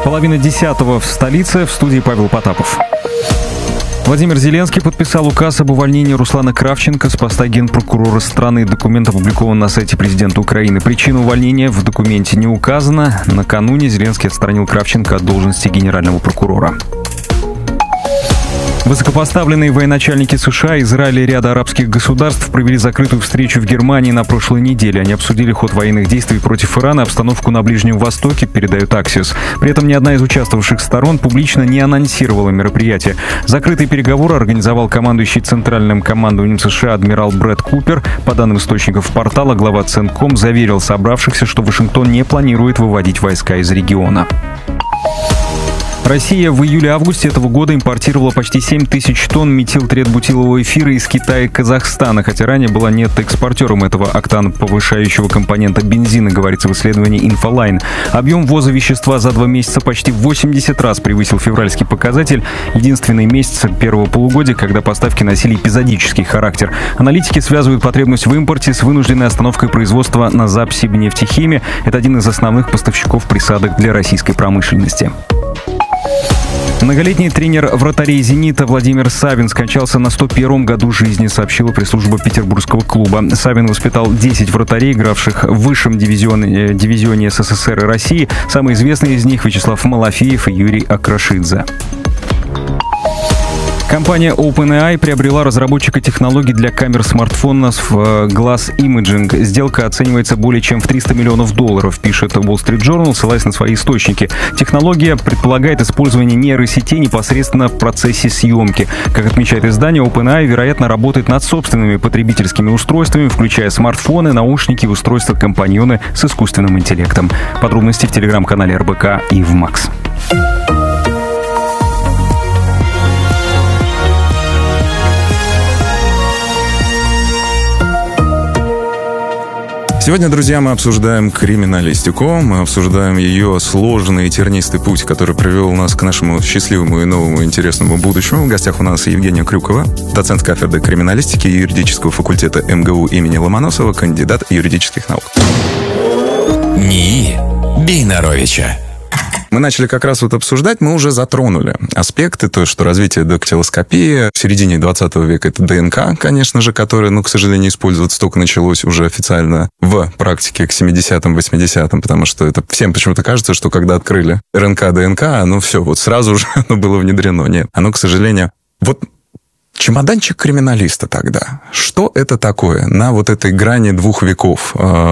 9:30 в столице. В студии Павел Потапов. Владимир Зеленский подписал указ об увольнении Руслана Кравченко с поста генпрокурора страны. Документ опубликован на сайте президента Украины. Причина увольнения в документе не указана. Накануне Зеленский отстранил Кравченко от должности генерального прокурора. Высокопоставленные военачальники США, Израиля и ряда арабских государств провели закрытую встречу в Германии на прошлой неделе. Они обсудили ход военных действий против Ирана и обстановку на Ближнем Востоке, передает Axios. При этом ни одна из участвовавших сторон публично не анонсировала мероприятие. Закрытые переговоры организовал командующий Центральным командованием США адмирал Брэд Купер. По данным источников портала, глава Центком заверил собравшихся, что Вашингтон не планирует выводить войска из региона. Россия в июле-августе этого года импортировала почти 7 тысяч тонн метилтретбутилового эфира из Китая и Казахстана, хотя ранее была нетто-экспортером этого октан-повышающего компонента бензина, говорится в исследовании Infoline. Объем ввоза вещества за 2 месяца почти в 80 раз превысил февральский показатель. Единственный месяц первого полугодия, когда поставки носили эпизодический характер. Аналитики связывают потребность в импорте с вынужденной остановкой производства на Запсибнефтехиме. Это один из основных поставщиков присадок для российской промышленности. Многолетний тренер вратарей «Зенита» Владимир Савин скончался на 101-м году жизни, сообщила пресс-служба петербургского клуба. Савин воспитал 10 вратарей, игравших в высшем дивизионе СССР и России. Самые известные из них — Вячеслав Малафеев и Юрий Акрашидзе. Компания OpenAI приобрела разработчика технологий для камер смартфонов Glass Imaging. Сделка оценивается более чем в $300 миллионов, пишет Wall Street Journal, ссылаясь на свои источники. Технология предполагает использование нейросетей непосредственно в процессе съемки. Как отмечает издание, OpenAI, вероятно, работает над собственными потребительскими устройствами, включая смартфоны, наушники и устройства-компаньоны с искусственным интеллектом. Подробности в телеграм-канале РБК и в Макс. Сегодня, друзья, мы обсуждаем криминалистику, мы обсуждаем ее сложный и тернистый путь, который привел нас к нашему счастливому и новому интересному будущему. В гостях у нас Евгения Крюкова, доцент кафедры криминалистики и юридического факультета МГУ имени Ломоносова, кандидат юридических наук. НИИ Бейнаровича. Мы начали как раз обсуждать, мы уже затронули аспекты, то, что развитие дактилоскопии в середине 20 века — это ДНК, конечно же, которое, к сожалению, использоваться только началось уже официально в практике к 70-м, 80-м, потому что это всем почему-то кажется, что когда открыли РНК, ДНК, оно все, сразу же оно было внедрено. Нет, оно, к сожалению, чемоданчик криминалиста тогда. Что это такое на этой грани 2 веков,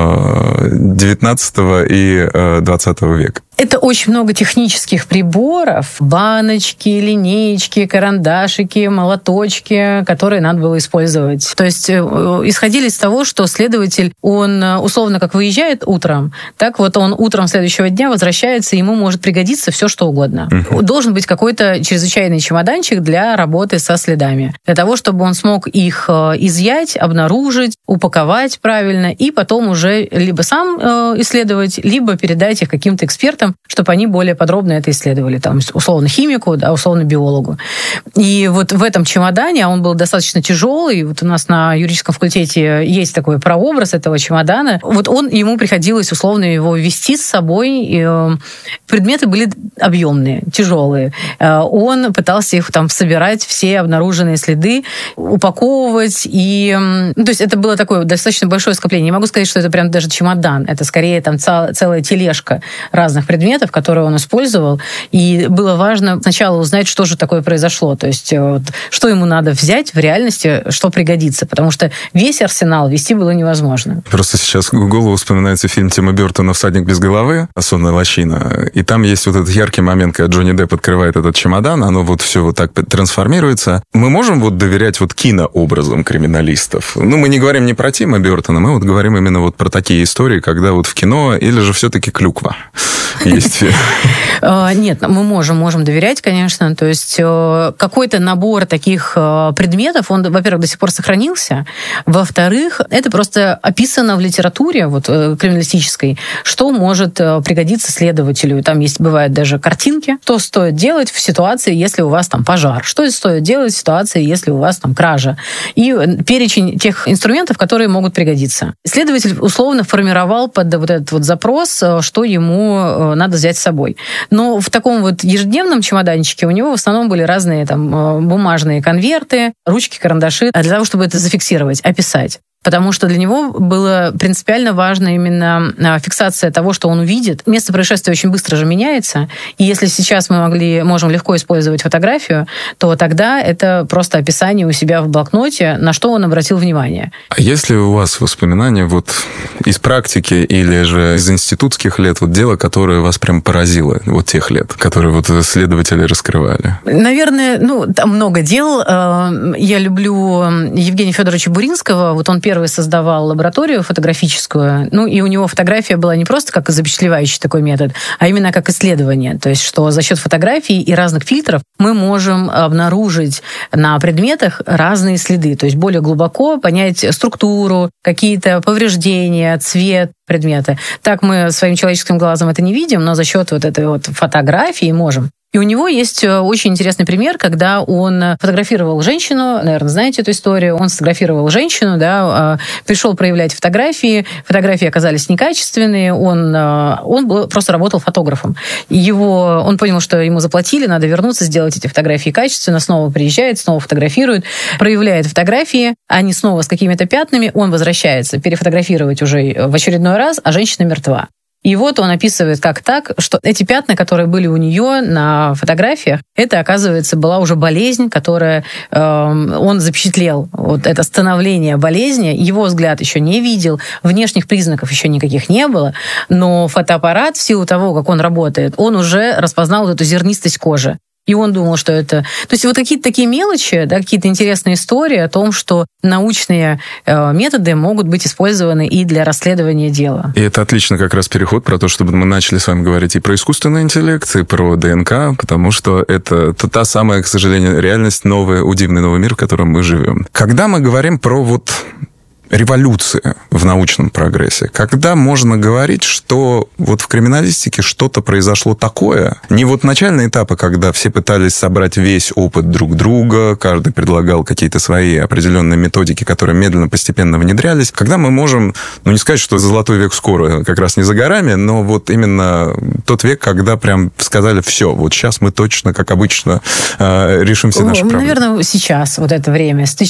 19 и 20 века? Это очень много технических приборов, баночки, линеечки, карандашики, молоточки, которые надо было использовать. То есть исходили из того, что следователь, он условно как выезжает утром, так он утром следующего дня возвращается, и ему может пригодиться все, что угодно. Должен быть какой-то чрезвычайный чемоданчик для работы со следами. Для того, чтобы он смог их изъять, обнаружить, упаковать правильно, и потом уже либо сам исследовать, либо передать их каким-то экспертам, чтобы они более подробно это исследовали, условно химику, условно биологу. И в этом чемодане, а он был достаточно тяжелый, у нас на юридическом факультете есть такой прообраз этого чемодана, ему приходилось условно его вести с собой, и предметы были объемные, тяжелые. Он пытался их собирать, все обнаруженные следы, упаковывать, и то есть это было такое достаточно большое скопление. Не могу сказать, что это прям даже чемодан, это скорее целая тележка разных предметов, которые он использовал, и было важно сначала узнать, что же такое произошло, то есть что ему надо взять в реальности, что пригодится, потому что весь арсенал вести было невозможно. Просто сейчас в голову вспоминается фильм Тима Бёртона «Всадник без головы», «Сонная лощина», и там есть этот яркий момент, когда Джонни Депп открывает этот чемодан, оно все так трансформируется. Мы можем доверять кинообразам криминалистов? Мы не говорим не про Тима Бёртона, мы говорим именно про такие истории, когда в кино, или же все-таки клюква есть? Нет, мы можем доверять, конечно. То есть какой-то набор таких предметов, он, во-первых, до сих пор сохранился. Во-вторых, это просто описано в литературе криминалистической, что может пригодиться следователю. Там бывают даже картинки, что стоит делать в ситуации, если у вас пожар, что стоит делать в ситуации, если у вас кража. И перечень тех инструментов, которые могут пригодиться. Следователь условно формировал под этот запрос, что ему надо взять с собой. Но в таком вот ежедневном чемоданчике у него в основном были разные там бумажные конверты, ручки, карандаши, для того, чтобы это зафиксировать, описать. Потому что для него было принципиально важно именно фиксация того, что он увидит. Место происшествия очень быстро же меняется, и если сейчас мы можем легко использовать фотографию, то тогда это просто описание у себя в блокноте, на что он обратил внимание. А есть ли у вас воспоминания вот из практики или же из институтских лет, вот дело, которое вас прям поразило, вот тех лет, которые вот следователи раскрывали? Наверное, там много дел. Я люблю Евгения Федоровича Буринского, вот он первый создавал лабораторию фотографическую, и у него фотография была не просто как запечатлевающий такой метод, а именно как исследование. То есть, что за счет фотографий и разных фильтров мы можем обнаружить на предметах разные следы, то есть более глубоко понять структуру, какие-то повреждения, цвет предмета. Так мы своим человеческим глазом это не видим, но за счет вот этой вот фотографии можем. И у него есть очень интересный пример, когда он фотографировал женщину, наверное, знаете эту историю, он сфотографировал женщину, пришел проявлять фотографии оказались некачественные, он просто работал фотографом. Он понял, что ему заплатили, надо вернуться, сделать эти фотографии качественно, снова приезжает, снова фотографирует, проявляет фотографии, они снова с какими-то пятнами, он возвращается перефотографировать уже в очередной раз, а женщина мертва. И вот он описывает как так, что эти пятна, которые были у нее на фотографиях, это, оказывается, была уже болезнь, которую он запечатлел. Вот это становление болезни, его взгляд еще не видел, внешних признаков еще никаких не было, но фотоаппарат, в силу того, как он работает, он уже распознал вот эту зернистость кожи. И он думал, что это... То есть вот какие-то такие мелочи, какие-то интересные истории о том, что научные методы могут быть использованы и для расследования дела. И это отлично как раз переход про то, чтобы мы начали с вами говорить и про искусственный интеллект, и про ДНК, потому что это та самая, к сожалению, реальность, удивный новый мир, в котором мы живем. Когда мы говорим про революция в научном прогрессе, когда можно говорить, что вот в криминалистике что-то произошло такое, не вот начальные этапы, когда все пытались собрать весь опыт друг друга, каждый предлагал какие-то свои определенные методики, которые медленно, постепенно внедрялись, когда мы можем, не сказать, что золотой век скоро, как раз не за горами, но вот именно тот век, когда прям сказали, все, вот сейчас мы точно, как обычно, решим все наши проблемы. Наверное, сейчас, вот это время, с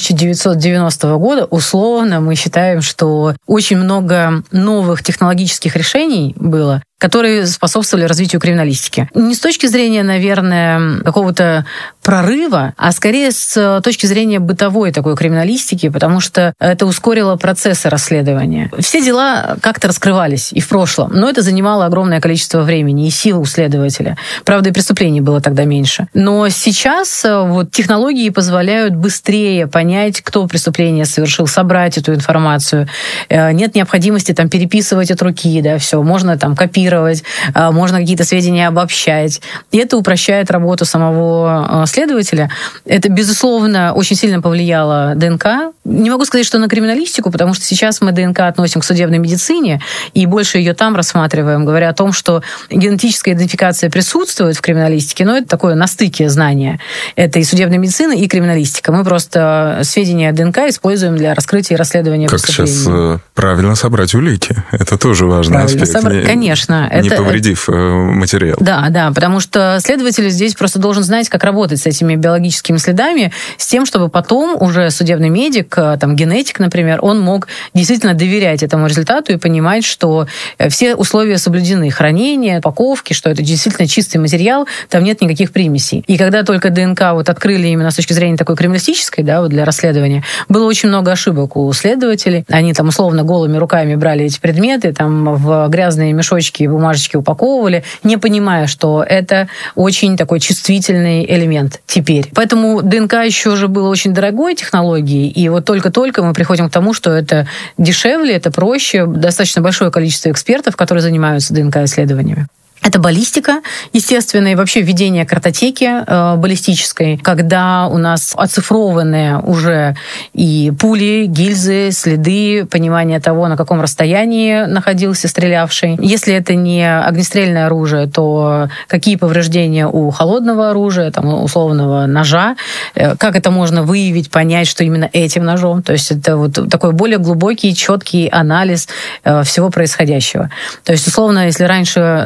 1990 года, условно, мы считаем, что очень много новых технологических решений было, которые способствовали развитию криминалистики. Не с точки зрения, наверное, какого-то прорыва, а скорее с точки зрения бытовой такой криминалистики, потому что это ускорило процессы расследования. Все дела как-то раскрывались и в прошлом, но это занимало огромное количество времени и сил у следователя. Правда, и преступлений было тогда меньше. Но сейчас технологии позволяют быстрее понять, кто преступление совершил, собрать эту информацию. Нет необходимости переписывать от руки, все, можно копировать, можно какие-то сведения обобщать. И это упрощает работу самого следователя. Это, безусловно, очень сильно повлияло ДНК. Не могу сказать, что на криминалистику, потому что сейчас мы ДНК относим к судебной медицине и больше ее там рассматриваем, говоря о том, что генетическая идентификация присутствует в криминалистике, но это такое на стыке знания. Это и судебная медицина, и криминалистика. Мы просто сведения о ДНК используем для раскрытия и расследования преступлений. Как сейчас правильно собрать улики. Это тоже важный аспект. Конечно. Не повредив материал. Да, потому что следователь здесь просто должен знать, как работать с этими биологическими следами, с тем, чтобы потом уже судебный медик, генетик, например, он мог действительно доверять этому результату и понимать, что все условия соблюдены. Хранение, упаковки, что это действительно чистый материал, там нет никаких примесей. И когда только ДНК открыли именно с точки зрения такой криминалистической, для расследования, было очень много ошибок у следователей. Они условно голыми руками брали эти предметы, в грязные мешочки и бумажечки упаковывали, не понимая, что это очень такой чувствительный элемент теперь. Поэтому ДНК еще же было очень дорогой технологией, и только-только мы приходим к тому, что это дешевле, это проще, достаточно большое количество экспертов, которые занимаются ДНК-исследованиями. Это баллистика, естественно, и вообще введение картотеки баллистической, когда у нас оцифрованы уже и пули, гильзы, следы, понимание того, на каком расстоянии находился стрелявший. Если это не огнестрельное оружие, то какие повреждения у холодного оружия, условного ножа, как это можно выявить, понять, что именно этим ножом. То есть это такой более глубокий, четкий анализ всего происходящего. То есть, условно, если раньше следователь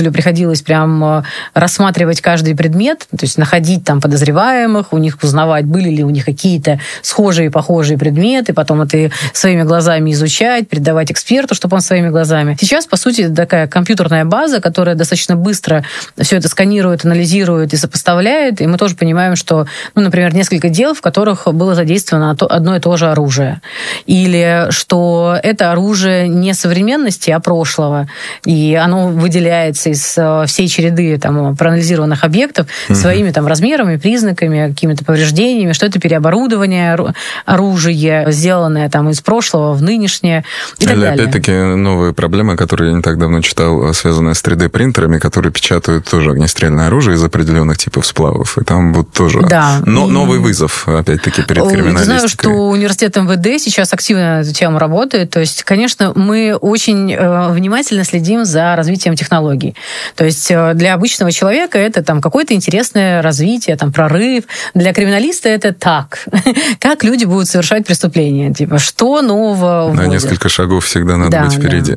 следователю приходилось прям рассматривать каждый предмет, то есть находить там подозреваемых, у них узнавать, были ли у них какие-то схожие и похожие предметы, потом это своими глазами изучать, передавать эксперту, чтобы он своими глазами. Сейчас, по сути, такая компьютерная база, которая достаточно быстро все это сканирует, анализирует и сопоставляет, и мы тоже понимаем, что, например, несколько дел, в которых было задействовано одно и то же оружие, или что это оружие не современности, а прошлого, и оно выделяется из всей череды там проанализированных объектов своими там размерами, признаками, какими-то повреждениями, что это переоборудование оружия, сделанное там из прошлого в нынешнее и так далее. Опять-таки новые проблемы, которые я не так давно читал, связанные с 3D-принтерами, которые печатают тоже огнестрельное оружие из определенных типов сплавов, и там вот тоже новый вызов, опять-таки, перед криминалистикой. Знаю, что университет МВД сейчас активно на эту тему работает, то есть, конечно, мы очень внимательно следим за развитием технологий. То есть для обычного человека это там какое-то интересное развитие, там прорыв. Для криминалиста это так. Как люди будут совершать преступления? Типа, что нового вводят? На несколько шагов всегда надо быть впереди.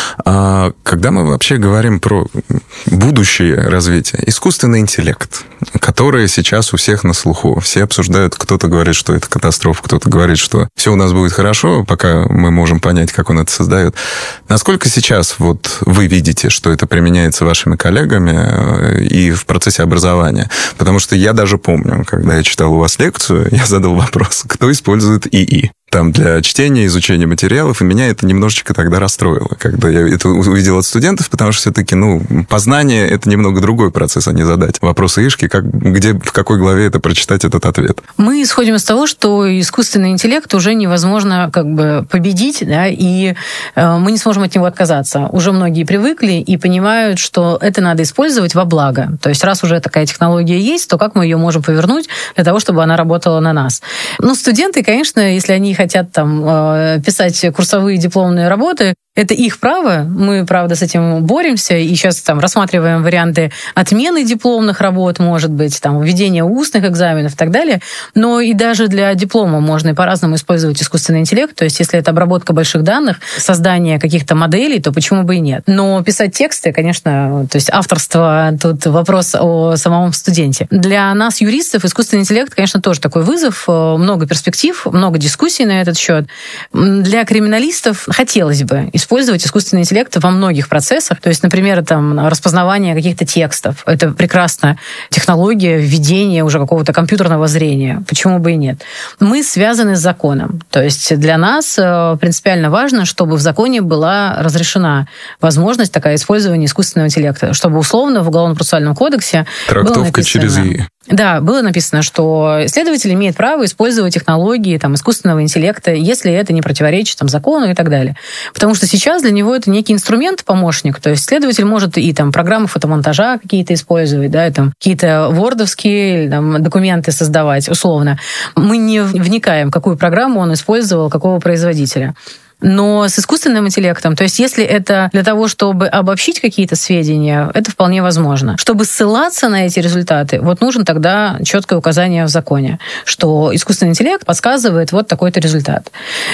А когда мы вообще говорим про будущее развитие, искусственный интеллект, который сейчас у всех на слуху, все обсуждают, кто-то говорит, что это катастрофа, кто-то говорит, что все у нас будет хорошо, пока мы можем понять, как он это создает. Насколько сейчас вот вы видите, что это применяется вашими коллегами и в процессе образования? Потому что я даже помню, когда я читал у вас лекцию, я задал вопрос, кто использует ИИ там для чтения, изучения материалов, и меня это немножечко тогда расстроило, когда я это увидел от студентов, потому что все-таки, познание — это немного другой процесс, а не задать вопросы ИИшки, где, в какой главе это прочитать этот ответ. Мы исходим из того, что искусственный интеллект уже невозможно победить, и мы не сможем от него отказаться. Уже многие привыкли и понимают, что это надо использовать во благо. То есть раз уже такая технология есть, то как мы ее можем повернуть для того, чтобы она работала на нас? Студенты, конечно, если они хотят писать курсовые дипломные работы, это их право. Мы, правда, с этим боремся. И сейчас рассматриваем варианты отмены дипломных работ, может быть, введения устных экзаменов и так далее. Но и даже для диплома можно и по-разному использовать искусственный интеллект. То есть, если это обработка больших данных, создание каких-то моделей, то почему бы и нет? Но писать тексты, конечно, то есть авторство, тут вопрос о самом студенте. Для нас, юристов, искусственный интеллект, конечно, тоже такой вызов. Много перспектив, много дискуссий на этот счет. Для криминалистов хотелось бы использовать искусственный интеллект во многих процессах. То есть, например, распознавание каких-то текстов. Это прекрасная технология введения уже какого-то компьютерного зрения. Почему бы и нет? Мы связаны с законом. То есть для нас принципиально важно, чтобы в законе была разрешена возможность такая использования искусственного интеллекта. Чтобы условно в Уголовно-процессуальном кодексе трактовка через ИИ. Да, было написано, что следователь имеет право использовать технологии искусственного интеллекта, если это не противоречит закону и так далее. Потому что сейчас для него это некий инструмент, помощник. То есть следователь может и программы фотомонтажа какие-то использовать, какие-то вордовские документы создавать, условно. Мы не вникаем, какую программу он использовал, какого производителя. Но с искусственным интеллектом, то есть если это для того, чтобы обобщить какие-то сведения, это вполне возможно. Чтобы ссылаться на эти результаты, нужно тогда четкое указание в законе, что искусственный интеллект подсказывает такой-то результат.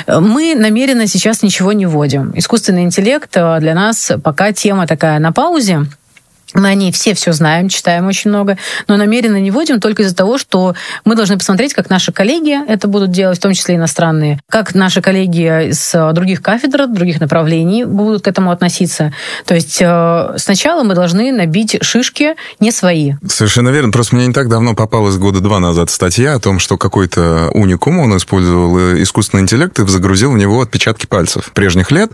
Мы намеренно сейчас ничего не вводим. Искусственный интеллект для нас пока тема такая на паузе. Мы о ней все знаем, читаем очень много, но намеренно не вводим только из-за того, что мы должны посмотреть, как наши коллеги это будут делать, в том числе иностранные, как наши коллеги с других кафедр, других направлений будут к этому относиться. То есть сначала мы должны набить шишки не свои. Совершенно верно. Просто мне не так давно попалась 2 года назад статья о том, что какой-то уникум, он использовал искусственный интеллект и загрузил в него отпечатки пальцев прежних лет,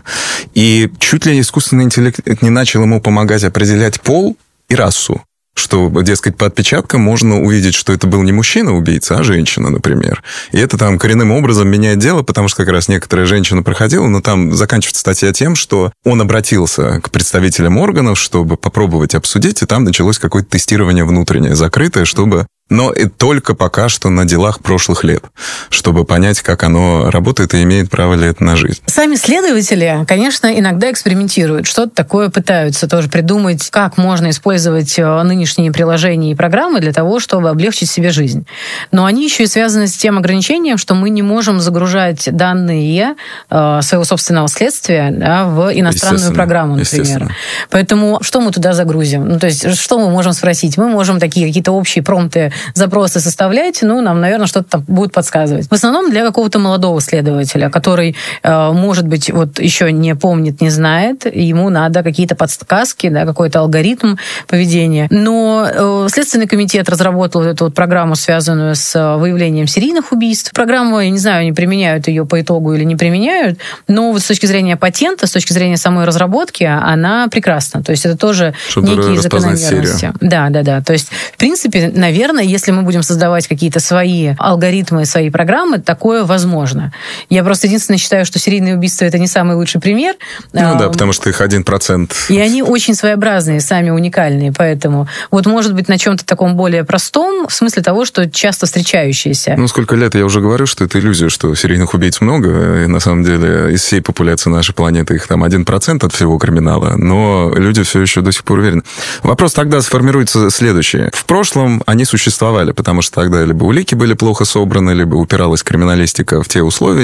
и чуть ли искусственный интеллект не начал ему помогать определять пол и расу. Что, дескать, по отпечаткам можно увидеть, что это был не мужчина-убийца, а женщина, например. И это коренным образом меняет дело, потому что как раз некоторая женщина проходила, но там заканчивается статья тем, что он обратился к представителям органов, чтобы попробовать обсудить, и там началось какое-то тестирование внутреннее, закрытое, чтобы Но и только пока что на делах прошлых лет, чтобы понять, как оно работает и имеет право ли это на жизнь. Сами следователи, конечно, иногда экспериментируют, что-то такое пытаются тоже придумать, как можно использовать нынешние приложения и программы для того, чтобы облегчить себе жизнь. Но они еще и связаны с тем ограничением, что мы не можем загружать данные своего собственного следствия, да, в иностранную программу, например. Поэтому что мы туда загрузим? Ну, то есть, что мы можем спросить? Мы можем такие какие-то общие промпты, запросы составлять, нам, наверное, что-то там будет подсказывать. В основном для какого-то молодого следователя, который, может быть, вот еще не помнит, не знает, ему надо какие-то подсказки, да, какой-то алгоритм поведения. Но Следственный комитет разработал эту вот программу, связанную с выявлением серийных убийств. Программа, я не знаю, они применяют ее по итогу или не применяют, но вот с точки зрения патента, с точки зрения самой разработки, она прекрасна. То есть это тоже некие закономерности. Да. То есть, в принципе, наверное, если мы будем создавать какие-то свои алгоритмы, свои программы, такое возможно. Я просто единственное считаю, что серийные убийства — это не самый лучший пример. Потому что их 1%. И они очень своеобразные, сами уникальные, поэтому вот, может быть, на чем-то таком более простом, в смысле того, что часто встречающиеся. Сколько лет я уже говорю, что это иллюзия, что серийных убийц много, и на самом деле из всей популяции нашей планеты их там 1% от всего криминала, но люди все еще до сих пор уверены. Вопрос тогда сформируется следующий. В прошлом они существовали, потому что тогда либо улики были плохо собраны, либо упиралась криминалистика в те условия,